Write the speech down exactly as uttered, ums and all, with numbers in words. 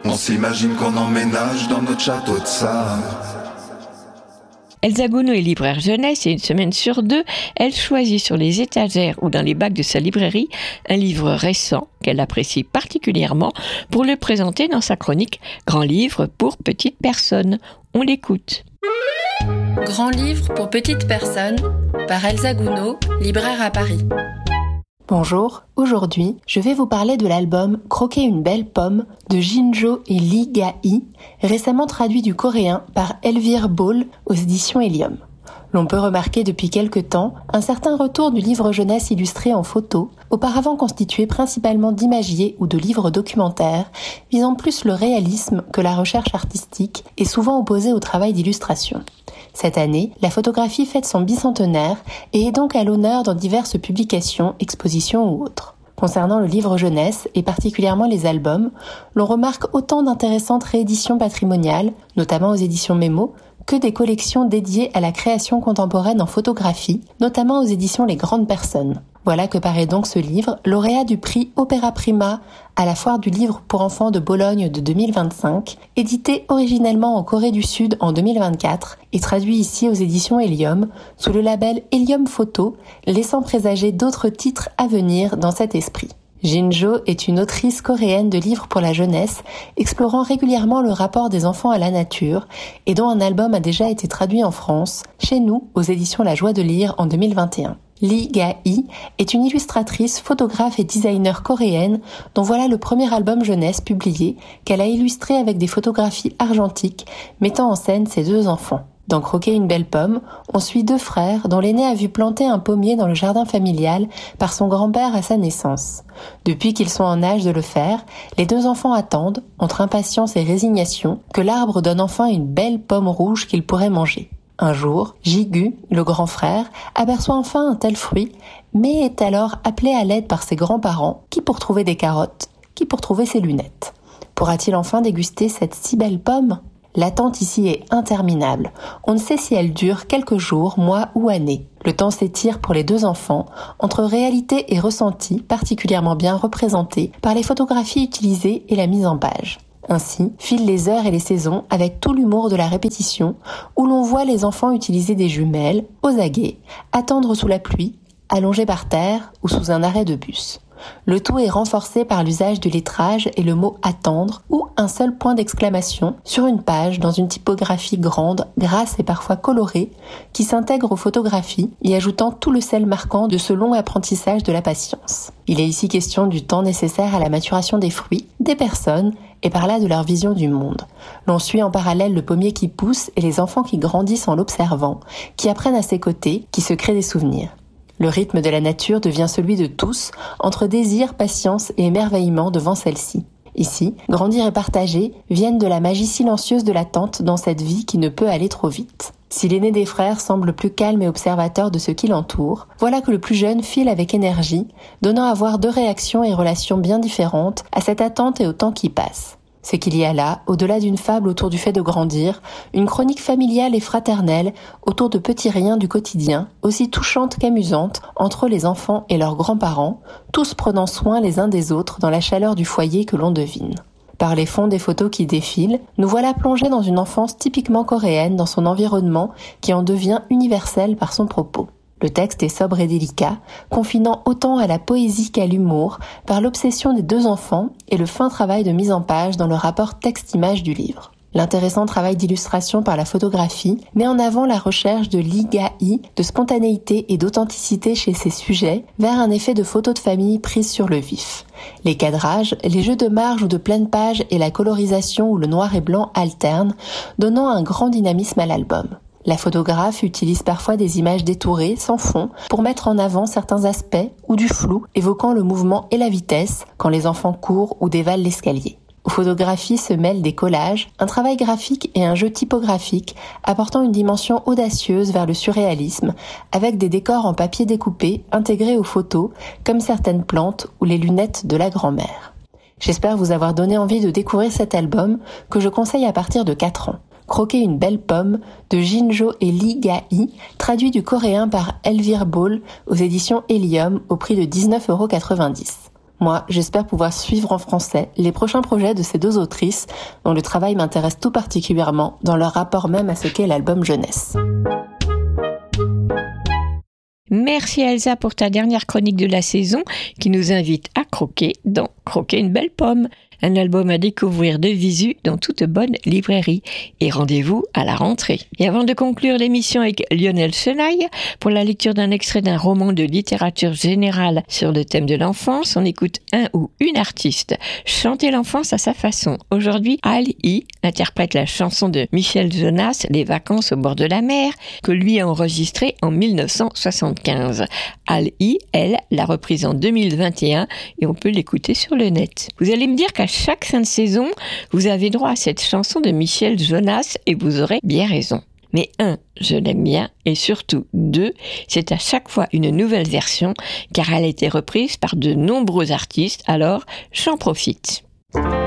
On s'imagine qu'on emménage dans notre château de sable. Elsa Gounod est libraire jeunesse et une semaine sur deux, elle choisit sur les étagères ou dans les bacs de sa librairie un livre récent qu'elle apprécie particulièrement pour le présenter dans sa chronique « Grand livre pour petites personnes ». On l'écoute. Grand livre pour petites personnes par Elsa Gounod, libraire à Paris. Bonjour, aujourd'hui, je vais vous parler de l'album Croquer une belle pomme de Jinjo et Lee Ga-hee, récemment traduit du coréen par Elvire Ball aux éditions Helium. L'on peut remarquer depuis quelque temps un certain retour du livre jeunesse illustré en photo, auparavant constitué principalement d'imagiers ou de livres documentaires, visant plus le réalisme que la recherche artistique et souvent opposé au travail d'illustration. Cette année, la photographie fête son bicentenaire et est donc à l'honneur dans diverses publications, expositions ou autres. Concernant le livre jeunesse, et particulièrement les albums, l'on remarque autant d'intéressantes rééditions patrimoniales, notamment aux éditions Mémo, que des collections dédiées à la création contemporaine en photographie, notamment aux éditions Les Grandes Personnes. Voilà que paraît donc ce livre, lauréat du prix Opéra Prima à la Foire du livre pour enfants de Bologne de deux mille vingt-cinq, édité originellement en Corée du Sud en deux mille vingt-quatre et traduit ici aux éditions Helium sous le label Helium Photo, laissant présager d'autres titres à venir dans cet esprit. Jinjo est une autrice coréenne de livres pour la jeunesse, explorant régulièrement le rapport des enfants à la nature et dont un album a déjà été traduit en France, chez nous, aux éditions La Joie de lire en deux mille vingt et un. Lee Ga-hee est une illustratrice, photographe et designer coréenne dont voilà le premier album jeunesse publié qu'elle a illustré avec des photographies argentiques mettant en scène ses deux enfants. Dans Croquer une belle pomme, on suit deux frères dont l'aîné a vu planter un pommier dans le jardin familial par son grand-père à sa naissance. Depuis qu'ils sont en âge de le faire, les deux enfants attendent, entre impatience et résignation, que l'arbre donne enfin une belle pomme rouge qu'ils pourraient manger. Un jour, Jigu, le grand frère, aperçoit enfin un tel fruit, mais est alors appelé à l'aide par ses grands-parents, qui pour trouver des carottes, qui pour trouver ses lunettes. Pourra-t-il enfin déguster cette si belle pomme ? L'attente ici est interminable. On ne sait si elle dure quelques jours, mois ou années. Le temps s'étire pour les deux enfants, entre réalité et ressenti particulièrement bien représentés par les photographies utilisées et la mise en page. Ainsi, filent les heures et les saisons avec tout l'humour de la répétition, où l'on voit les enfants utiliser des jumelles, aux aguets, attendre sous la pluie, allongés par terre ou sous un arrêt de bus. Le tout est renforcé par l'usage du lettrage et le mot « attendre » ou un seul point d'exclamation sur une page dans une typographie grande, grasse et parfois colorée, qui s'intègre aux photographies, y ajoutant tout le sel marquant de ce long apprentissage de la patience. Il est ici question du temps nécessaire à la maturation des fruits, des personnes et par là de leur vision du monde. L'on suit en parallèle le pommier qui pousse et les enfants qui grandissent en l'observant, qui apprennent à ses côtés, qui se créent des souvenirs. Le rythme de la nature devient celui de tous, entre désir, patience et émerveillement devant celle-ci. Ici, grandir et partager viennent de la magie silencieuse de l'attente dans cette vie qui ne peut aller trop vite. Si l'aîné des frères semble plus calme et observateur de ce qui l'entoure, voilà que le plus jeune file avec énergie, donnant à voir deux réactions et relations bien différentes à cette attente et au temps qui passe. C'est qu'il y a là, au-delà d'une fable autour du fait de grandir, une chronique familiale et fraternelle autour de petits riens du quotidien, aussi touchante qu'amusante, entre les enfants et leurs grands-parents, tous prenant soin les uns des autres dans la chaleur du foyer que l'on devine. Par les fonds des photos qui défilent, nous voilà plongés dans une enfance typiquement coréenne dans son environnement qui en devient universel par son propos. Le texte est sobre et délicat, confinant autant à la poésie qu'à l'humour par l'obsession des deux enfants et le fin travail de mise en page dans le rapport texte-image du livre. L'intéressant travail d'illustration par la photographie met en avant la recherche de Lee Ga-hee de spontanéité et d'authenticité chez ses sujets vers un effet de photos de famille prises sur le vif. Les cadrages, les jeux de marge ou de pleine page et la colorisation où le noir et blanc alternent, donnant un grand dynamisme à l'album. La photographe utilise parfois des images détourées, sans fond, pour mettre en avant certains aspects ou du flou, évoquant le mouvement et la vitesse quand les enfants courent ou dévalent l'escalier. Aux photographies se mêlent des collages, un travail graphique et un jeu typographique, apportant une dimension audacieuse vers le surréalisme, avec des décors en papier découpé intégrés aux photos, comme certaines plantes ou les lunettes de la grand-mère. J'espère vous avoir donné envie de découvrir cet album que je conseille à partir de quatre ans. Croquer une belle pomme de Jinjo et Lee Ga-hee, traduit du coréen par Elvire Ball aux éditions Helium au prix de dix-neuf euros quatre-vingt-dix. Moi, j'espère pouvoir suivre en français les prochains projets de ces deux autrices, dont le travail m'intéresse tout particulièrement dans leur rapport même à ce qu'est l'album jeunesse. Merci Elsa pour ta dernière chronique de la saison qui nous invite à croquer dans Croquer une belle pomme, un album à découvrir de visu dans toute bonne librairie. Et rendez-vous à la rentrée. Et avant de conclure l'émission avec Lionel Chenaille, pour la lecture d'un extrait d'un roman de littérature générale sur le thème de l'enfance, on écoute un ou une artiste chanter l'enfance à sa façon. Aujourd'hui, Al-I interprète la chanson de Michel Jonas, Les vacances au bord de la mer, que lui a enregistrée en dix-neuf cent soixante-quinze. Al-I, elle, l'a reprise en deux mille vingt et un et on peut l'écouter sur le net. Vous allez me dire qu'à chaque fin de saison, vous avez droit à cette chanson de Michel Jonas et vous aurez bien raison. Mais un, je l'aime bien, et surtout deux, c'est à chaque fois une nouvelle version car elle a été reprise par de nombreux artistes, alors j'en profite.